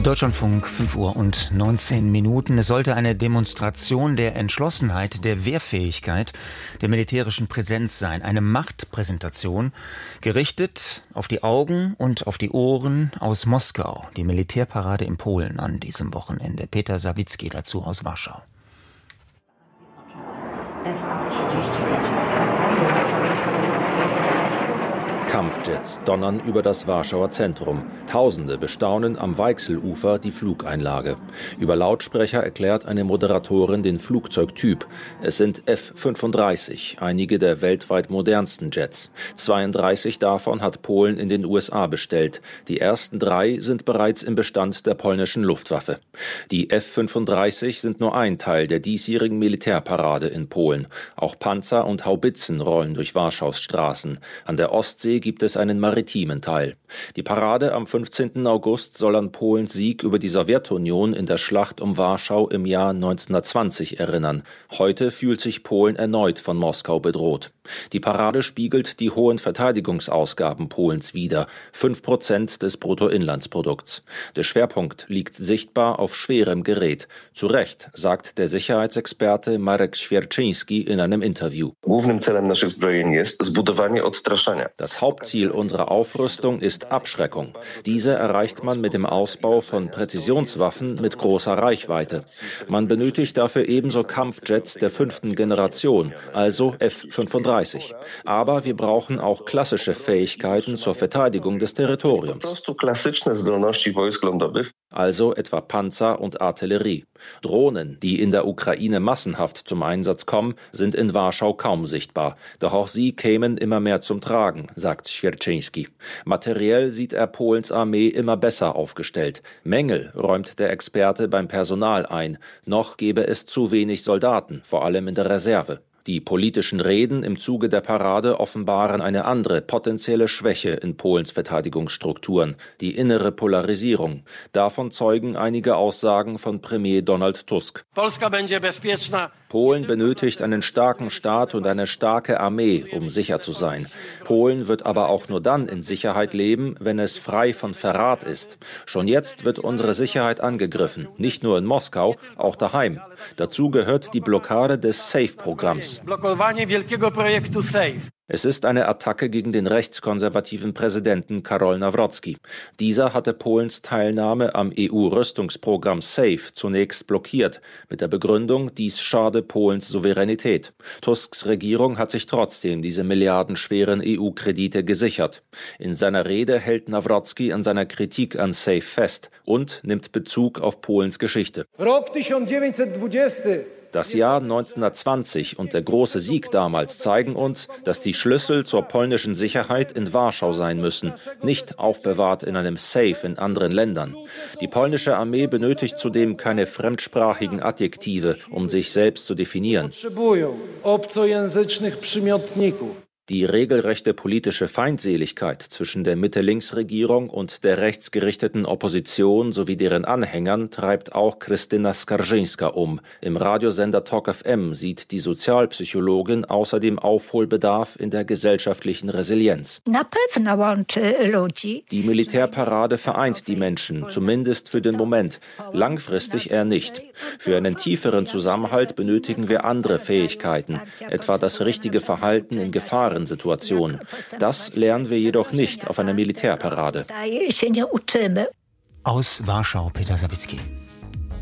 Deutschlandfunk, 5:19 Uhr. Es sollte eine Demonstration der Entschlossenheit, der Wehrfähigkeit, der militärischen Präsenz sein. Eine Machtpräsentation, gerichtet auf die Augen und auf die Ohren aus Moskau. Die Militärparade in Polen an diesem Wochenende. Peter Sawicki dazu aus Warschau. Kampfjets donnern über das Warschauer Zentrum. Tausende bestaunen am Weichselufer die Flugeinlage. Über Lautsprecher erklärt eine Moderatorin den Flugzeugtyp. Es sind F-35, einige der weltweit modernsten Jets. 32 davon hat Polen in den USA bestellt. Die ersten 3 sind bereits im Bestand der polnischen Luftwaffe. Die F-35 sind nur ein Teil der diesjährigen Militärparade in Polen. Auch Panzer und Haubitzen rollen durch Warschaus Straßen. An der Ostsee gibt es einen maritimen Teil. Die Parade am 15. August soll an Polens Sieg über die Sowjetunion in der Schlacht um Warschau im Jahr 1920 erinnern. Heute fühlt sich Polen erneut von Moskau bedroht. Die Parade spiegelt die hohen Verteidigungsausgaben Polens wider, 5% des Bruttoinlandsprodukts. Der Schwerpunkt liegt sichtbar auf schwerem Gerät. Zu Recht, sagt der Sicherheitsexperte Marek Świerczyński in einem Interview. Das Hauptziel unserer Aufrüstung ist Abschreckung. Diese erreicht man mit dem Ausbau von Präzisionswaffen mit großer Reichweite. Man benötigt dafür ebenso Kampfjets der 5. Generation, also F-35. Aber wir brauchen auch klassische Fähigkeiten zur Verteidigung des Territoriums. Also etwa Panzer und Artillerie. Drohnen, die in der Ukraine massenhaft zum Einsatz kommen, sind in Warschau kaum sichtbar. Doch auch sie kämen immer mehr zum Tragen, sagt Świerczyński. Materiell sieht er Polens Armee immer besser aufgestellt. Mängel räumt der Experte beim Personal ein. Noch gäbe es zu wenig Soldaten, vor allem in der Reserve. Die politischen Reden im Zuge der Parade offenbaren eine andere potenzielle Schwäche in Polens Verteidigungsstrukturen, die innere Polarisierung. Davon zeugen einige Aussagen von Premier Donald Tusk. Polen benötigt einen starken Staat und eine starke Armee, um sicher zu sein. Polen wird aber auch nur dann in Sicherheit leben, wenn es frei von Verrat ist. Schon jetzt wird unsere Sicherheit angegriffen, nicht nur in Moskau, auch daheim. Dazu gehört die Blockade des SAFE-Programms. Es ist eine Attacke gegen den rechtskonservativen Präsidenten Karol Nawrocki. Dieser hatte Polens Teilnahme am EU-Rüstungsprogramm SAFE zunächst blockiert, mit der Begründung, dies schade Polens Souveränität. Tusks Regierung hat sich trotzdem diese milliardenschweren EU-Kredite gesichert. In seiner Rede hält Nawrocki an seiner Kritik an SAFE fest und nimmt Bezug auf Polens Geschichte. Das Jahr 1920 und der große Sieg damals zeigen uns, dass die Schlüssel zur polnischen Sicherheit in Warschau sein müssen, nicht aufbewahrt in einem Safe in anderen Ländern. Die polnische Armee benötigt zudem keine fremdsprachigen Adjektive, um sich selbst zu definieren. Die regelrechte politische Feindseligkeit zwischen der Mitte-Links-Regierung und der rechtsgerichteten Opposition sowie deren Anhängern treibt auch Krystyna Skarżyńska um. Im Radiosender Tok FM sieht die Sozialpsychologin außerdem Aufholbedarf in der gesellschaftlichen Resilienz. Die Militärparade vereint die Menschen, zumindest für den Moment. Langfristig eher nicht. Für einen tieferen Zusammenhalt benötigen wir andere Fähigkeiten, etwa das richtige Verhalten in Gefahrensituationen. Das lernen wir jedoch nicht auf einer Militärparade. Aus Warschau, Peter Sawicki.